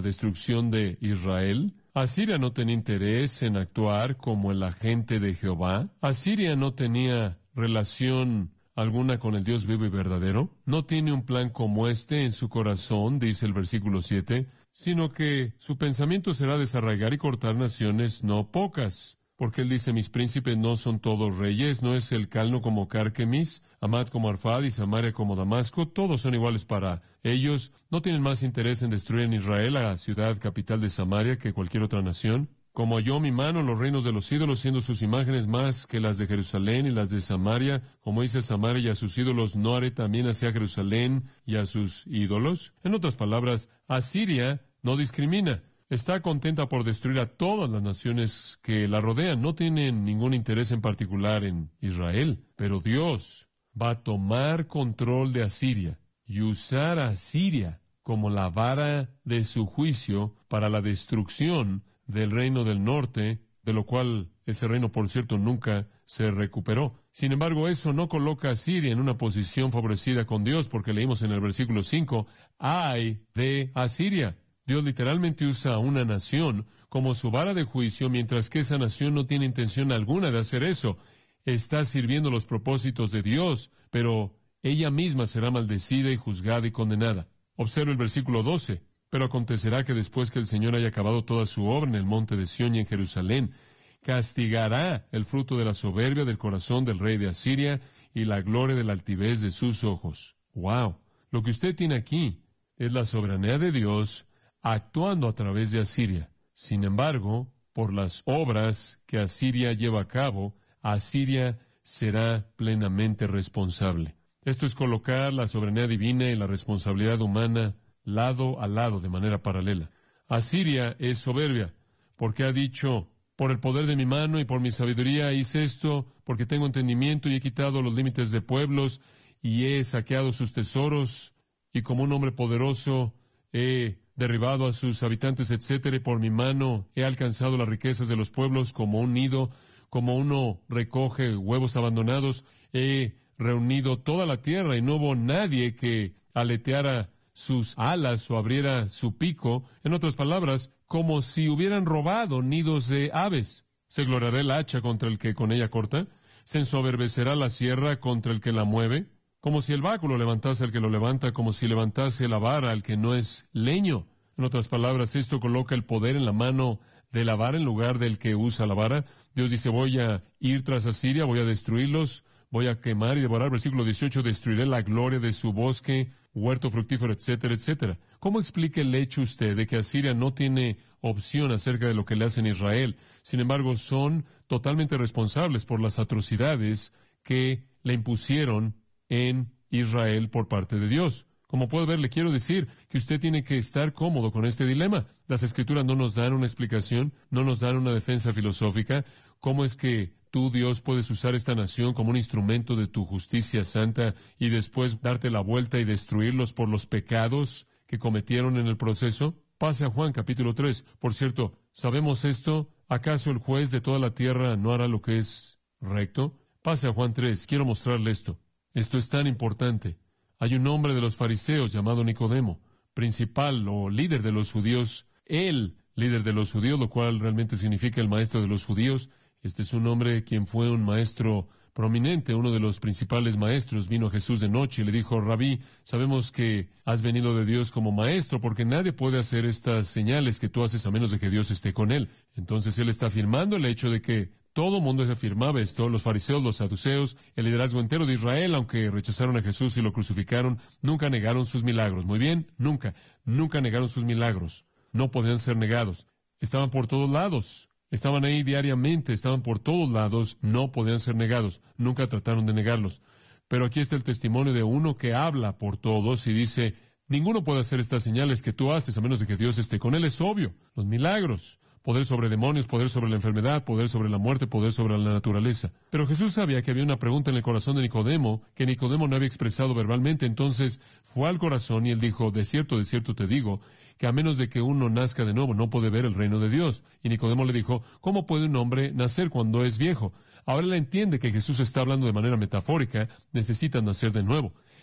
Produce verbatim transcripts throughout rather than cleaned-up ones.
destrucción de Israel. Asiria no tenía interés en actuar como el agente de Jehová. Asiria no tenía relación alguna con el Dios vivo y verdadero. No tiene un plan como este en su corazón, dice el versículo siete, sino que su pensamiento será desarraigar y cortar naciones no pocas. Porque él dice, mis príncipes no son todos reyes, no es el Calno como Carquemis, Amad como Arfad y Samaria como Damasco, todos son iguales para ellos. No tienen más interés en destruir en Israel, la ciudad capital de Samaria, que cualquier otra nación. Como halló mi mano los reinos de los ídolos, siendo sus imágenes más que las de Jerusalén y las de Samaria, como dice Samaria y a sus ídolos, ¿no haré también hacia Jerusalén y a sus ídolos? En otras palabras, Asiria no discrimina. Está contenta por destruir a todas las naciones que la rodean. No tienen ningún interés en particular en Israel. Pero Dios va a tomar control de Asiria y usar a Asiria como la vara de su juicio para la destrucción del reino del norte, de lo cual ese reino, por cierto, nunca se recuperó. Sin embargo, eso no coloca a Asiria en una posición favorecida con Dios, porque leímos en el versículo cinco, ¡ay de Asiria! Dios literalmente usa a una nación como su vara de juicio, mientras que esa nación no tiene intención alguna de hacer eso. Está sirviendo los propósitos de Dios, pero ella misma será maldecida y juzgada y condenada. Observe el versículo doce. Pero acontecerá que después que el Señor haya acabado toda su obra en el monte de Sión y en Jerusalén, castigará el fruto de la soberbia del corazón del rey de Asiria y la gloria de la altivez de sus ojos. ¡Wow! Lo que usted tiene aquí es la soberanía de Dios actuando a través de Asiria. Sin embargo, por las obras que Asiria lleva a cabo, Asiria será plenamente responsable. Esto es colocar la soberanía divina y la responsabilidad humana lado a lado de manera paralela. Asiria es soberbia, porque ha dicho, por el poder de mi mano y por mi sabiduría hice esto, porque tengo entendimiento y he quitado los límites de pueblos y he saqueado sus tesoros, y como un hombre poderoso he derribado a sus habitantes, etcétera, y por mi mano he alcanzado las riquezas de los pueblos como un nido, como uno recoge huevos abandonados, he reunido toda la tierra y no hubo nadie que aleteara sus alas o abriera su pico. En otras palabras, como si hubieran robado nidos de aves. ¿Se gloriará el hacha contra el que con ella corta? ¿Se ensoberbecerá la sierra contra el que la mueve? Como si el báculo levantase al que lo levanta, como si levantase la vara al que no es leño. En otras palabras, esto coloca el poder en la mano de la vara en lugar del que usa la vara. Dios dice, voy a ir tras Asiria, voy a destruirlos, voy a quemar y devorar. Versículo dieciocho, destruiré la gloria de su bosque, huerto fructífero, etcétera, etcétera. ¿Cómo explica el hecho usted de que Asiria no tiene opción acerca de lo que le hacen a Israel? Sin embargo, son totalmente responsables por las atrocidades que le impusieron en Israel por parte de Dios. Como puede ver, le quiero decir que usted tiene que estar cómodo con este dilema. Las Escrituras no nos dan una explicación, no nos dan una defensa filosófica. ¿Cómo es que tú, Dios, puedes usar esta nación como un instrumento de tu justicia santa y después darte la vuelta y destruirlos por los pecados que cometieron en el proceso? Pase a Juan capítulo tres. Por cierto, ¿sabemos esto? ¿Acaso el juez de toda la tierra no hará lo que es recto? Pase a Juan tres. Quiero mostrarle esto. Esto es tan importante. Hay un hombre de los fariseos llamado Nicodemo, principal o líder de los judíos, el líder de los judíos, lo cual realmente significa el maestro de los judíos. Este es un hombre quien fue un maestro prominente, uno de los principales maestros. Vino a Jesús de noche y le dijo, Rabí, sabemos que has venido de Dios como maestro, porque nadie puede hacer estas señales que tú haces a menos de que Dios esté con él. Entonces él está afirmando el hecho de que todo mundo afirmaba esto, los fariseos, los saduceos, el liderazgo entero de Israel, aunque rechazaron a Jesús y lo crucificaron, nunca negaron sus milagros. Muy bien, nunca, nunca negaron sus milagros. No podían ser negados. Estaban por todos lados. Estaban ahí diariamente, estaban por todos lados, no podían ser negados. Nunca trataron de negarlos. Pero aquí está el testimonio de uno que habla por todos y dice, ninguno puede hacer estas señales que tú haces a menos de que Dios esté con él. Es obvio. Los milagros. Poder sobre demonios, poder sobre la enfermedad, poder sobre la muerte, poder sobre la naturaleza. Pero Jesús sabía que había una pregunta en el corazón de Nicodemo, que Nicodemo no había expresado verbalmente. Entonces fue al corazón y él dijo, de cierto, de cierto te digo, que a menos de que uno nazca de nuevo, no puede ver el reino de Dios. Y Nicodemo le dijo, ¿cómo puede un hombre nacer cuando es viejo? Ahora él entiende que Jesús está hablando de manera metafórica, necesitan nacer de nuevo.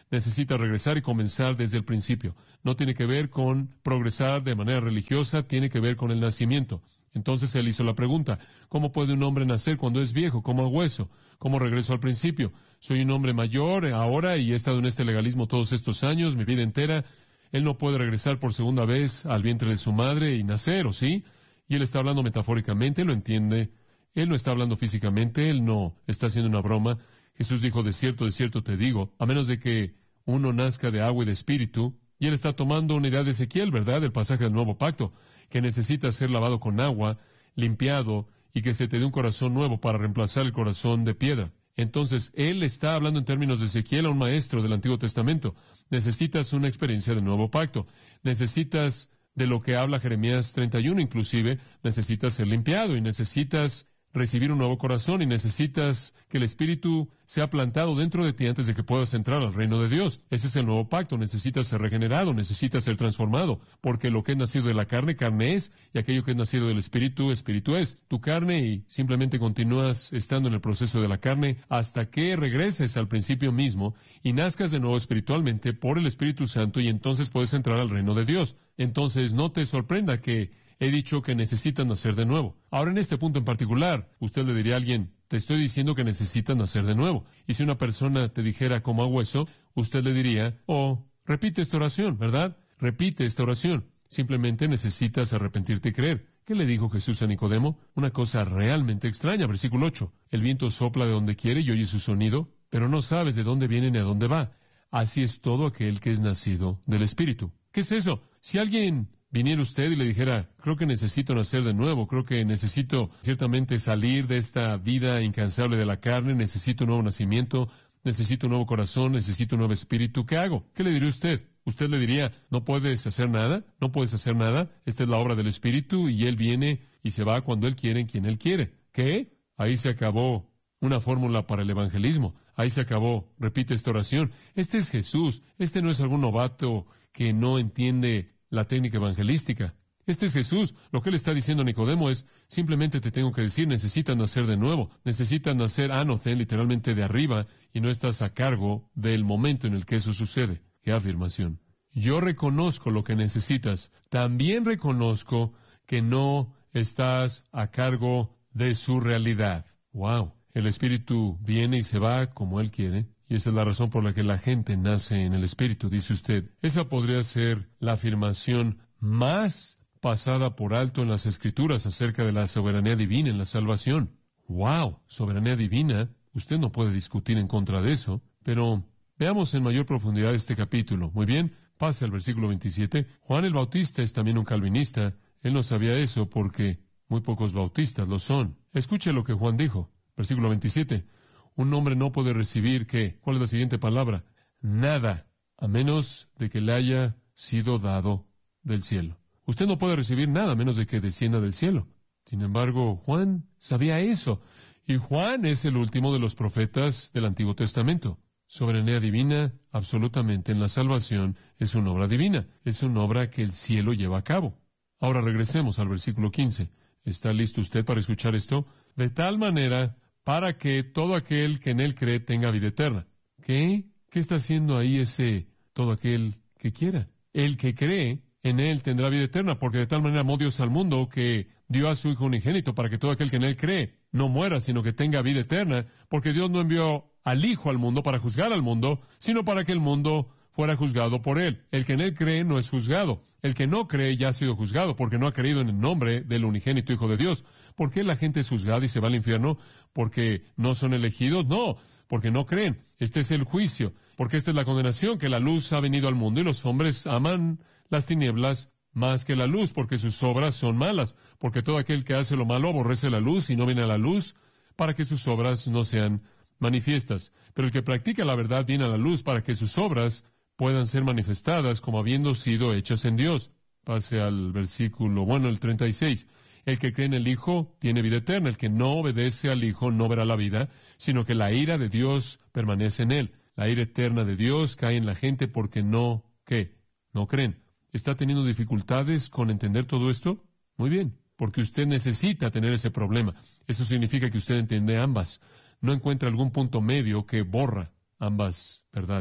necesita regresar y comenzar desde el principio. No tiene que ver con progresar de manera religiosa, tiene que ver con el nacimiento. Entonces él hizo la pregunta, ¿cómo puede un hombre nacer cuando es viejo? ¿Cómo hago eso? ¿Cómo regreso al principio? Soy un hombre mayor ahora y he estado en este legalismo todos estos años, mi vida entera. Él no puede regresar por segunda vez al vientre de su madre y nacer, ¿o sí? Y él está hablando metafóricamente, lo entiende. Él no está hablando físicamente, él no está haciendo una broma. Jesús dijo, de cierto, de cierto te digo, a menos de que uno nazca de agua y de espíritu. Y él está tomando una idea de Ezequiel, ¿verdad? El pasaje del Nuevo Pacto, que necesita ser lavado con agua, limpiado, y que se te dé un corazón nuevo para reemplazar el corazón de piedra. Entonces, él está hablando en términos de Ezequiel a un maestro del Antiguo Testamento. Necesitas una experiencia del Nuevo Pacto. Necesitas de lo que habla Jeremías treinta y uno, inclusive, necesitas ser limpiado y necesitas recibir un nuevo corazón y necesitas que el Espíritu sea plantado dentro de ti antes de que puedas entrar al reino de Dios. Ese es el nuevo pacto. Necesitas ser regenerado, necesitas ser transformado, porque lo que es nacido de la carne, carne es, y aquello que es nacido del Espíritu, Espíritu es. Tu carne y simplemente continúas estando en el proceso de la carne hasta que regreses al principio mismo y nazcas de nuevo espiritualmente por el Espíritu Santo y entonces puedes entrar al reino de Dios. Entonces no te sorprenda que he dicho que necesitan nacer de nuevo. Ahora, en este punto en particular, usted le diría a alguien, te estoy diciendo que necesitan nacer de nuevo. Y si una persona te dijera, ¿cómo hago eso?, usted le diría, oh, repite esta oración, ¿verdad? Repite esta oración. Simplemente necesitas arrepentirte y creer. ¿Qué le dijo Jesús a Nicodemo? Una cosa realmente extraña, versículo ocho. El viento sopla de donde quiere y oye su sonido, pero no sabes de dónde viene ni a dónde va. Así es todo aquel que es nacido del Espíritu. ¿Qué es eso? Si alguien viniera usted y le dijera, creo que necesito nacer de nuevo, creo que necesito ciertamente salir de esta vida incansable de la carne, necesito un nuevo nacimiento, necesito un nuevo corazón, necesito un nuevo espíritu, ¿qué hago? ¿Qué le diría usted? Usted le diría, no puedes hacer nada, no puedes hacer nada, esta es la obra del Espíritu y Él viene y se va cuando Él quiere, en quien Él quiere. ¿Qué? Ahí se acabó una fórmula para el evangelismo, ahí se acabó, repite esta oración. Este es Jesús, este no es algún novato que no entiende la técnica evangelística. Este es Jesús. Lo que él está diciendo a Nicodemo es, simplemente te tengo que decir, necesitas nacer de nuevo. Necesitas nacer anothen, literalmente de arriba, y no estás a cargo del momento en el que eso sucede. ¡Qué afirmación! Yo reconozco lo que necesitas. También reconozco que no estás a cargo de su realidad. ¡Wow! El Espíritu viene y se va como Él quiere. Y esa es la razón por la que la gente nace en el Espíritu, dice usted. Esa podría ser la afirmación más pasada por alto en las Escrituras acerca de la soberanía divina en la salvación. ¡Wow! Soberanía divina. Usted no puede discutir en contra de eso. Pero veamos en mayor profundidad este capítulo. Muy bien, pase al versículo veintisiete. Juan el Bautista es también un calvinista. Él no sabía eso porque muy pocos bautistas lo son. Escuche lo que Juan dijo. Versículo veintisiete. Un hombre no puede recibir, ¿qué? ¿Cuál es la siguiente palabra? Nada, a menos de que le haya sido dado del cielo. Usted no puede recibir nada a menos de que descienda del cielo. Sin embargo, Juan sabía eso. Y Juan es el último de los profetas del Antiguo Testamento. Soberanía divina, absolutamente, en la salvación, es una obra divina. Es una obra que el cielo lleva a cabo. Ahora regresemos al versículo quince. ¿Está listo usted para escuchar esto? De tal manera, para que todo aquel que en él cree tenga vida eterna. ¿Qué? ¿Qué está haciendo ahí ese todo aquel que quiera? El que cree en él tendrá vida eterna, porque de tal manera amó Dios al mundo que dio a su Hijo unigénito para que todo aquel que en él cree no muera, sino que tenga vida eterna, porque Dios no envió al Hijo al mundo para juzgar al mundo, sino para que el mundo fuera juzgado por él. El que en él cree no es juzgado. El que no cree ya ha sido juzgado, porque no ha creído en el nombre del unigénito Hijo de Dios. ¿Por qué la gente es juzgada y se va al infierno? ¿Porque no son elegidos? No, porque no creen. Este es el juicio, porque esta es la condenación, que la luz ha venido al mundo y los hombres aman las tinieblas más que la luz, porque sus obras son malas, porque todo aquel que hace lo malo aborrece la luz y no viene a la luz para que sus obras no sean manifiestas. Pero el que practica la verdad viene a la luz para que sus obras puedan ser manifestadas como habiendo sido hechas en Dios. Pase al versículo, bueno, el treinta y seis. El que cree en el Hijo tiene vida eterna. El que no obedece al Hijo no verá la vida, sino que la ira de Dios permanece en él. La ira eterna de Dios cae en la gente porque no, ¿qué? No creen. ¿Está teniendo dificultades con entender todo esto? Muy bien, porque usted necesita tener ese problema. Eso significa que usted entiende ambas. No encuentra algún punto medio que borra ambas verdades.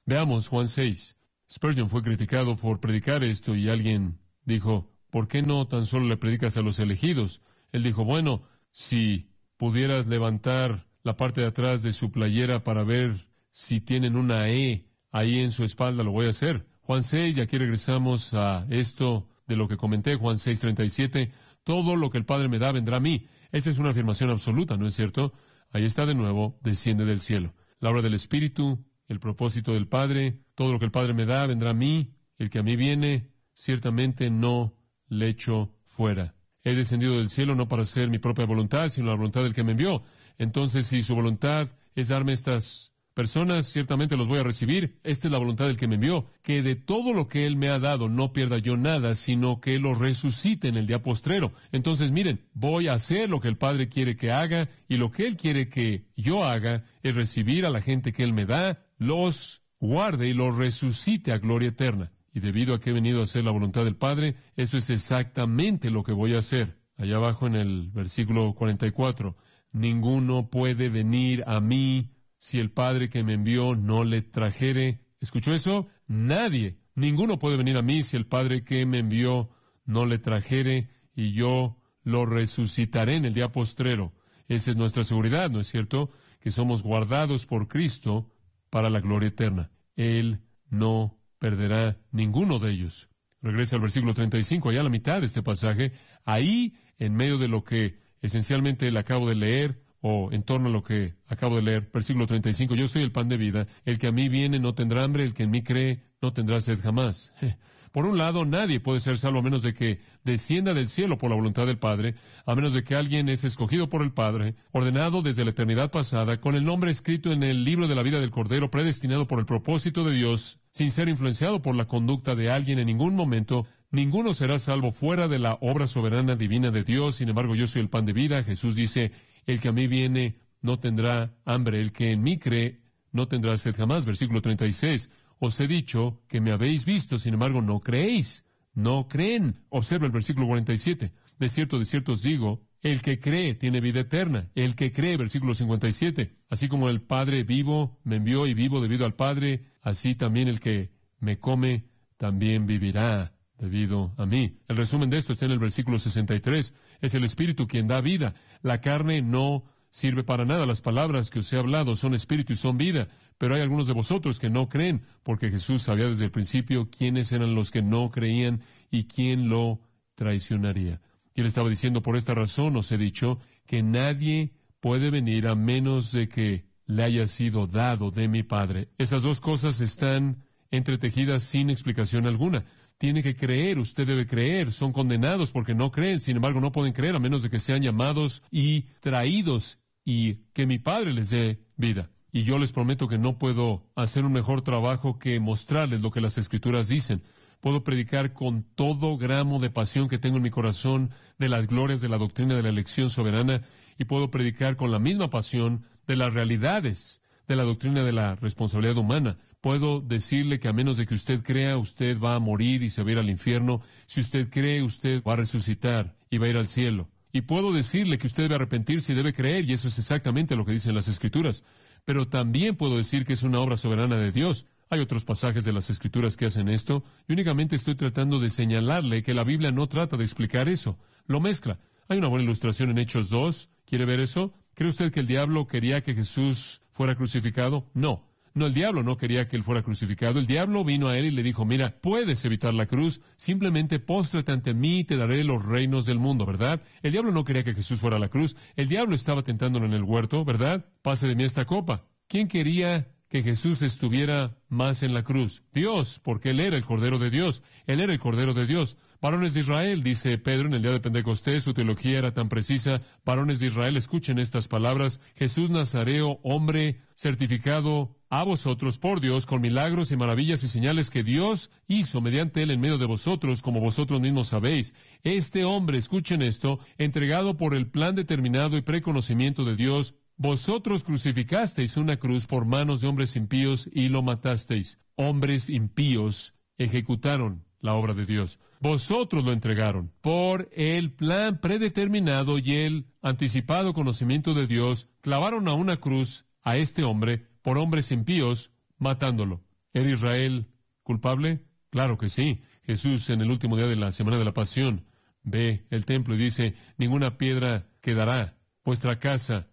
Veamos Juan seis. Spurgeon fue criticado por predicar esto y alguien dijo, ¿por qué no tan solo le predicas a los elegidos? Él dijo, bueno, si pudieras levantar la parte de atrás de su playera para ver si tienen una E ahí en su espalda, lo voy a hacer. Juan seis, y aquí regresamos a esto de lo que comenté, Juan seis, treinta y siete, todo lo que el Padre me da vendrá a mí. Esa es una afirmación absoluta, ¿no es cierto? Ahí está de nuevo, desciende del cielo. La obra del Espíritu, el propósito del Padre, todo lo que el Padre me da vendrá a mí, el que a mí viene, ciertamente no le echo fuera. He descendido del cielo no para hacer mi propia voluntad, sino la voluntad del que me envió. Entonces, si su voluntad es darme estas personas, ciertamente los voy a recibir. Esta es la voluntad del que me envió, que de todo lo que Él me ha dado no pierda yo nada, sino que Él lo resucite en el día postrero. Entonces, miren, voy a hacer lo que el Padre quiere que haga, y lo que Él quiere que yo haga es recibir a la gente que Él me da, los guarde y los resucite a gloria eterna. Y debido a que he venido a hacer la voluntad del Padre, eso es exactamente lo que voy a hacer. Allá abajo en el versículo cuarenta y cuatro, ninguno puede venir a mí si el Padre que me envió no le trajere. ¿Escuchó eso? Nadie, ninguno puede venir a mí si el Padre que me envió no le trajere, y yo lo resucitaré en el día postrero. Esa es nuestra seguridad, ¿no es cierto? Que somos guardados por Cristo para la gloria eterna. Él no perderá ninguno de ellos. Regresa al versículo treinta y cinco, allá a la mitad de este pasaje. Ahí, en medio de lo que esencialmente le acabo de leer, o en torno a lo que acabo de leer, versículo treinta y cinco, yo soy el pan de vida, el que a mí viene no tendrá hambre, el que en mí cree no tendrá sed jamás. Por un lado, nadie puede ser salvo a menos de que descienda del cielo por la voluntad del Padre, a menos de que alguien es escogido por el Padre, ordenado desde la eternidad pasada, con el nombre escrito en el libro de la vida del Cordero, predestinado por el propósito de Dios, sin ser influenciado por la conducta de alguien en ningún momento. Ninguno será salvo fuera de la obra soberana divina de Dios. Sin embargo, yo soy el pan de vida. Jesús dice, el que a mí viene no tendrá hambre, el que en mí cree no tendrá sed jamás. Versículo treinta y seis, os he dicho que me habéis visto, sin embargo no creéis, no creen. Observa el versículo cuarenta y siete, de cierto, de cierto os digo, el que cree tiene vida eterna. El que cree, versículo cincuenta y siete, así como el Padre vivo me envió y vivo debido al Padre, así también el que me come también vivirá debido a mí. El resumen de esto está en el versículo sesenta y tres. Es el Espíritu quien da vida. La carne no sirve para nada. Las palabras que os he hablado son espíritu y son vida. Pero hay algunos de vosotros que no creen, porque Jesús sabía desde el principio quiénes eran los que no creían y quién lo traicionaría. Y él estaba diciendo, por esta razón os he dicho que nadie puede venir a menos de que le haya sido dado de mi Padre. Esas dos cosas están entretejidas sin explicación alguna. Tiene que creer, usted debe creer. Son condenados porque no creen, sin embargo no pueden creer a menos de que sean llamados y traídos y que mi Padre les dé vida. Y yo les prometo que no puedo hacer un mejor trabajo que mostrarles lo que las Escrituras dicen. Puedo predicar con todo gramo de pasión que tengo en mi corazón de las glorias de la doctrina de la elección soberana, y puedo predicar con la misma pasión de las realidades de la doctrina de la responsabilidad humana. Puedo decirle que a menos de que usted crea, usted va a morir y se va a ir al infierno. Si usted cree, usted va a resucitar y va a ir al cielo. Y puedo decirle que usted debe arrepentirse y debe creer, y eso es exactamente lo que dicen las Escrituras. Pero también puedo decir que es una obra soberana de Dios. Hay otros pasajes de las Escrituras que hacen esto, y únicamente estoy tratando de señalarle que la Biblia no trata de explicar eso. Lo mezcla. Hay una buena ilustración en Hechos dos. ¿Quiere ver eso? ¿Cree usted que el diablo quería que Jesús fuera crucificado? No. No, el diablo no quería que él fuera crucificado. El diablo vino a él y le dijo, mira, puedes evitar la cruz, simplemente póstrate ante mí y te daré los reinos del mundo, ¿verdad? El diablo no quería que Jesús fuera a la cruz. El diablo estaba tentándolo en el huerto, ¿verdad? Pase de mí esta copa. ¿Quién quería que Jesús estuviera más en la cruz? Dios, porque Él era el Cordero de Dios. Él era el Cordero de Dios. Varones de Israel, dice Pedro en el día de Pentecostés, su teología era tan precisa. Varones de Israel, escuchen estas palabras. Jesús Nazareo, hombre certificado a vosotros por Dios con milagros y maravillas y señales que Dios hizo mediante Él en medio de vosotros, como vosotros mismos sabéis. Este hombre, escuchen esto, entregado por el plan determinado y preconocimiento de Dios, vosotros crucificasteis una cruz por manos de hombres impíos y lo matasteis. Hombres impíos ejecutaron la obra de Dios. Vosotros lo entregaron por el plan predeterminado y el anticipado conocimiento de Dios. Clavaron a una cruz a este hombre por hombres impíos, matándolo. ¿Era Israel culpable? Claro que sí. Jesús, en el último día de la Semana de la Pasión, ve el templo y dice, ninguna piedra quedará. Vuestra casa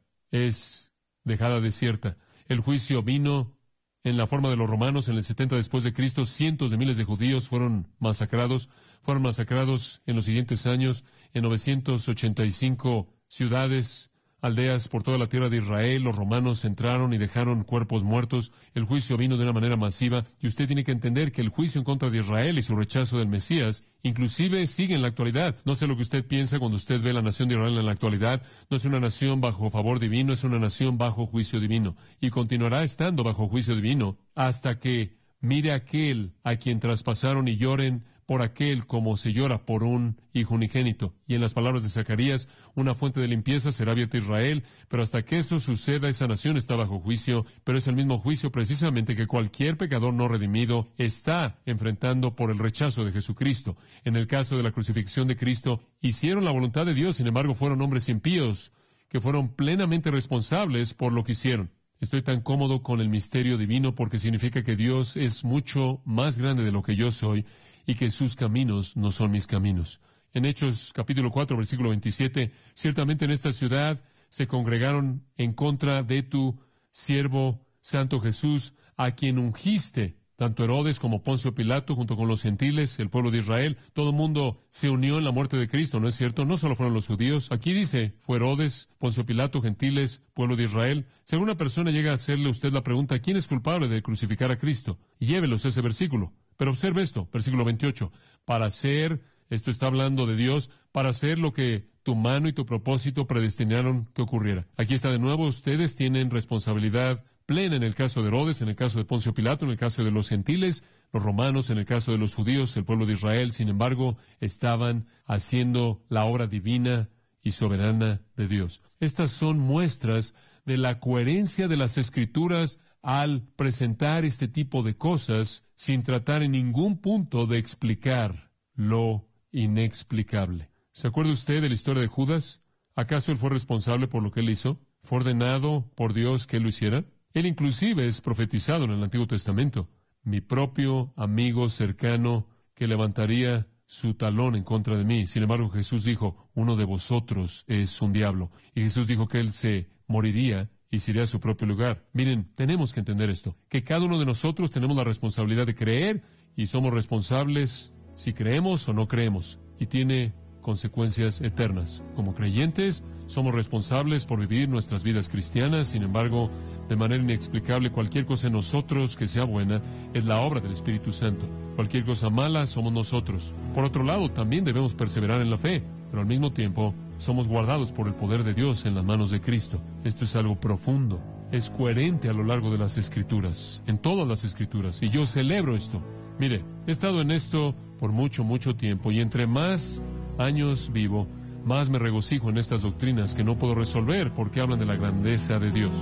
es dejada desierta. El juicio vino en la forma de los romanos en el setenta después de Cristo. Cientos de miles de judíos fueron masacrados. Fueron masacrados en los siguientes años en novecientos ochenta y cinco ciudades, aldeas por toda la tierra de Israel. Los romanos entraron y dejaron cuerpos muertos. El juicio vino de una manera masiva, y usted tiene que entender que el juicio en contra de Israel y su rechazo del Mesías inclusive sigue en la actualidad. No sé lo que usted piensa cuando usted ve la nación de Israel en la actualidad. No es una nación bajo favor divino, es una nación bajo juicio divino, y continuará estando bajo juicio divino hasta que mire a aquel a quien traspasaron y lloren por aquel como se llora por un hijo unigénito. Y en las palabras de Zacarías, una fuente de limpieza será abierta a Israel, pero hasta que eso suceda, esa nación está bajo juicio, pero es el mismo juicio precisamente que cualquier pecador no redimido está enfrentando por el rechazo de Jesucristo. En el caso de la crucifixión de Cristo, hicieron la voluntad de Dios, sin embargo fueron hombres impíos, que fueron plenamente responsables por lo que hicieron. Estoy tan cómodo con el misterio divino porque significa que Dios es mucho más grande de lo que yo soy, y que sus caminos no son mis caminos. En Hechos capítulo cuatro, versículo veintisiete, ciertamente en esta ciudad se congregaron en contra de tu siervo Santo Jesús, a quien ungiste, tanto Herodes como Poncio Pilato, junto con los gentiles, el pueblo de Israel. Todo el mundo se unió en la muerte de Cristo, ¿no es cierto? No solo fueron los judíos. Aquí dice, fue Herodes, Poncio Pilato, gentiles, pueblo de Israel. Si alguna persona llega a hacerle a usted la pregunta, ¿quién es culpable de crucificar a Cristo? Y llévelos ese versículo. Pero observe esto, versículo veintiocho, para hacer, esto está hablando de Dios, para hacer lo que tu mano y tu propósito predestinaron que ocurriera. Aquí está de nuevo, ustedes tienen responsabilidad plena en el caso de Herodes, en el caso de Poncio Pilato, en el caso de los gentiles, los romanos, en el caso de los judíos, el pueblo de Israel. Sin embargo, estaban haciendo la obra divina y soberana de Dios. Estas son muestras de la coherencia de las Escrituras al presentar este tipo de cosas sin tratar en ningún punto de explicar lo inexplicable. ¿Se acuerda usted de la historia de Judas? ¿Acaso él fue responsable por lo que él hizo? ¿Fue ordenado por Dios que él lo hiciera? Él inclusive es profetizado en el Antiguo Testamento. Mi propio amigo cercano que levantaría su talón en contra de mí. Sin embargo, Jesús dijo, uno de vosotros es un diablo. Y Jesús dijo que él se moriría y se iría a su propio lugar. Miren, tenemos que entender esto, que cada uno de nosotros tenemos la responsabilidad de creer, y somos responsables si creemos o no creemos, y tiene consecuencias eternas. Como creyentes, somos responsables por vivir nuestras vidas cristianas. Sin embargo, de manera inexplicable, cualquier cosa en nosotros que sea buena es la obra del Espíritu Santo. Cualquier cosa mala somos nosotros. Por otro lado, también debemos perseverar en la fe, pero al mismo tiempo somos guardados por el poder de Dios en las manos de Cristo. Esto es algo profundo, es coherente a lo largo de las Escrituras, en todas las Escrituras, y yo celebro esto. Mire, he estado en esto por mucho, mucho tiempo, y entre más años vivo, más me regocijo en estas doctrinas que no puedo resolver porque hablan de la grandeza de Dios.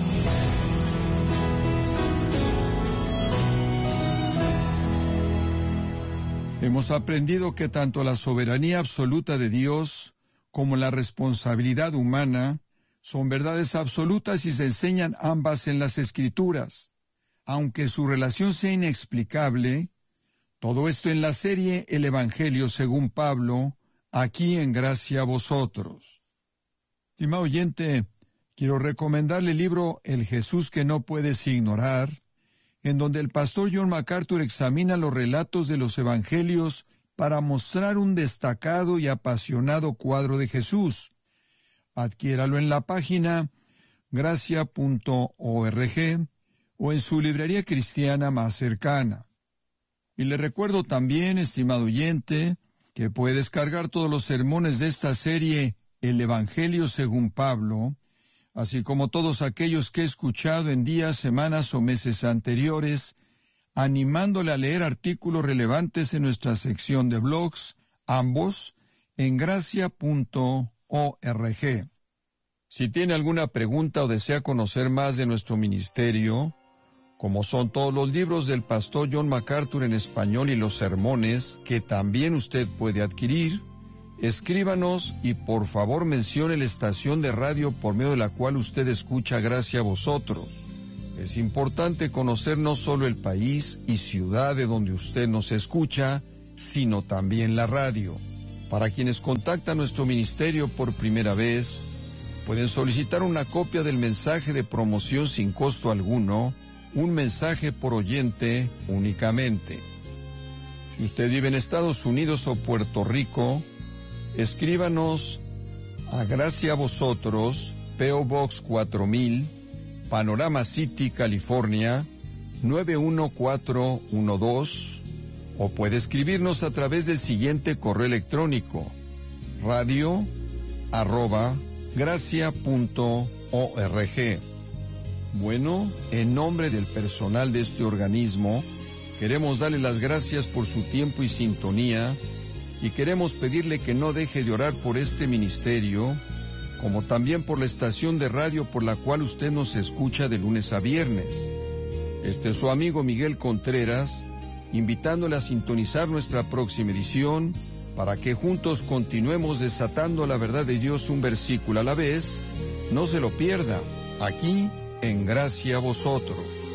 Hemos aprendido que tanto la soberanía absoluta de Dios como la responsabilidad humana son verdades absolutas y se enseñan ambas en las Escrituras. Aunque su relación sea inexplicable, todo esto en la serie El Evangelio según Pablo, aquí en Gracia a Vosotros. Estimado oyente, quiero recomendarle el libro El Jesús que no puedes ignorar, en donde el pastor John MacArthur examina los relatos de los Evangelios para mostrar un destacado y apasionado cuadro de Jesús. Adquiéralo en la página gracia punto org o en su librería cristiana más cercana. Y le recuerdo también, estimado oyente, que puede descargar todos los sermones de esta serie El Evangelio según Pablo, así como todos aquellos que he escuchado en días, semanas o meses anteriores, animándole a leer artículos relevantes en nuestra sección de blogs, ambos en gracia punto org. Si tiene alguna pregunta o desea conocer más de nuestro ministerio, como son todos los libros del pastor John MacArthur en español y los sermones, que también usted puede adquirir, escríbanos y por favor mencione la estación de radio por medio de la cual usted escucha Gracia a Vosotros. Es importante conocer no solo el país y ciudad de donde usted nos escucha, sino también la radio. Para quienes contactan nuestro ministerio por primera vez, pueden solicitar una copia del mensaje de promoción sin costo alguno, un mensaje por oyente únicamente. Si usted vive en Estados Unidos o Puerto Rico, escríbanos a Gracia a Vosotros, P O Box cuatro mil, Panorama City, California, nueve uno cuatro uno dos, o puede escribirnos a través del siguiente correo electrónico, radio arroba gracia punto org. Bueno, en nombre del personal de este organismo, queremos darle las gracias por su tiempo y sintonía, y queremos pedirle que no deje de orar por este ministerio, como también por la estación de radio por la cual usted nos escucha de lunes a viernes. Este es su amigo Miguel Contreras, invitándole a sintonizar nuestra próxima edición para que juntos continuemos desatando la verdad de Dios un versículo a la vez. No se lo pierda, aquí en Gracia a Vosotros.